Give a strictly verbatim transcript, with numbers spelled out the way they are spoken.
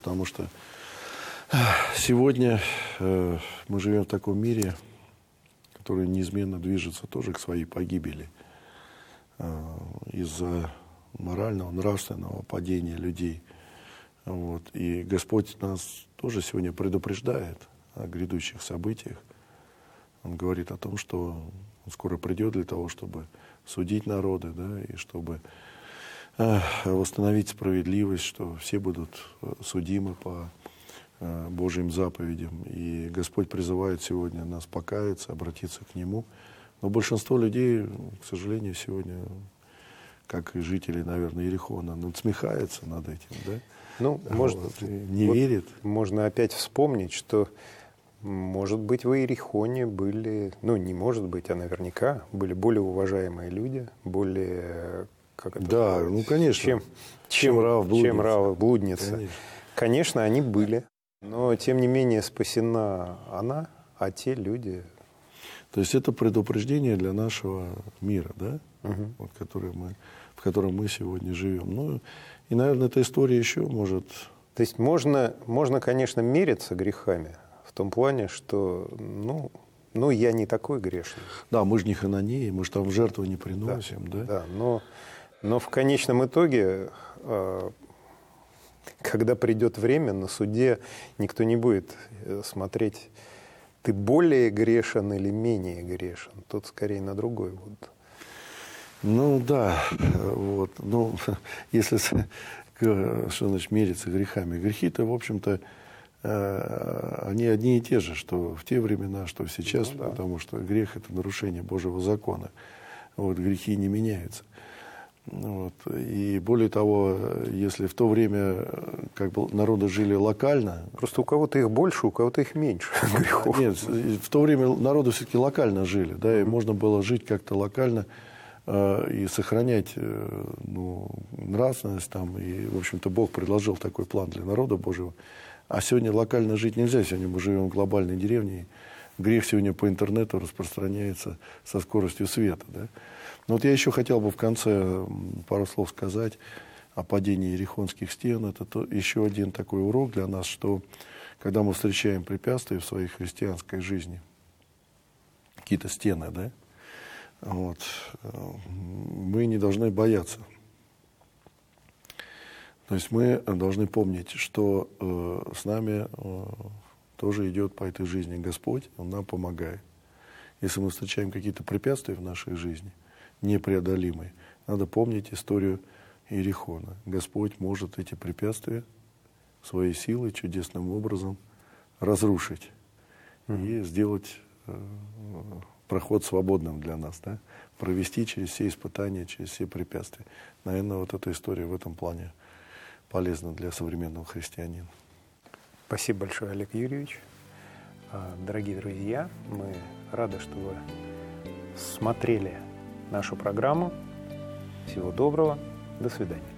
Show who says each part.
Speaker 1: Потому что сегодня э, мы живем в таком мире, который неизменно движется тоже к своей погибели э, из-за морального, нравственного падения людей. Вот. И Господь нас тоже сегодня предупреждает о грядущих событиях. Он говорит о том, что Он скоро придет для того, чтобы судить народы, да, и чтобы э, восстановить справедливость, что все будут судимы по э, Божьим заповедям. И Господь призывает сегодня нас покаяться, обратиться к Нему. Но большинство людей, к сожалению, сегодня, как и жители, наверное, Иерихона, надсмехается над этим, да?
Speaker 2: Ну,
Speaker 1: вот,
Speaker 2: можно,
Speaker 1: не
Speaker 2: вот
Speaker 1: верит.
Speaker 2: Можно опять вспомнить, что, может быть, в Иерихоне были, ну, не может быть, а наверняка были более уважаемые люди, более, как это
Speaker 1: Да,
Speaker 2: сказать,
Speaker 1: ну, конечно.
Speaker 2: чем,
Speaker 1: Чем Раав блудница.
Speaker 2: Чем Раав блудница.
Speaker 1: Конечно.
Speaker 2: Конечно, они были, но, тем не менее, спасена она, а те люди...
Speaker 1: То есть это предупреждение для нашего мира, да,
Speaker 2: Угу.
Speaker 1: вот, который мы, в котором мы сегодня живем. Ну, и, наверное, эта история еще может...
Speaker 2: То есть можно, можно, конечно, мериться грехами в том плане, что, ну, ну, я не такой грешный.
Speaker 1: Да, мы же не хананеи, мы же там жертвы не приносим, да?
Speaker 2: Да, да, но, но в конечном итоге, когда придет время, на суде никто не будет смотреть, ты более грешен или менее грешен. Тут скорее на другой будут.
Speaker 1: Ну да, вот. Ну, если что значит мериться грехами. Грехи-то, в общем-то, они одни и те же, что в те времена, что сейчас, ну, да. Потому что грех — это нарушение Божьего закона. Вот, грехи не меняются. Вот. И более того, если в то время как бы народы жили локально...
Speaker 2: Просто у кого-то их больше, у кого-то их меньше грехов.
Speaker 1: Нет, в то время народы все-таки локально жили, да, и можно было жить как-то локально э, и сохранять э, ну, нравственность там. И, в общем-то, Бог предложил такой план для народа Божьего. А сегодня локально жить нельзя. Сегодня мы живем в глобальной деревне. Грех сегодня по интернету распространяется со скоростью света, да. Но вот я еще хотел бы в конце пару слов сказать о падении Иерихонских стен. Это то, еще один такой урок для нас, что когда мы встречаем препятствия в своей христианской жизни, какие-то стены, да, вот, мы не должны бояться. То есть мы должны помнить, что э, с нами э, тоже идет по этой жизни Господь, Он нам помогает. Если мы встречаем какие-то препятствия в нашей жизни, непреодолимые, надо помнить историю Иерихона. Господь может эти препятствия своей силой чудесным образом разрушить mm-hmm. и сделать э, проход свободным для нас, да? Провести через все испытания, через все препятствия. Наверное, вот эта история в этом плане полезна для современного христианина.
Speaker 2: Спасибо большое, Олег Юрьевич. Дорогие друзья, мы рады, что вы смотрели нашу программу. Всего доброго. До свидания.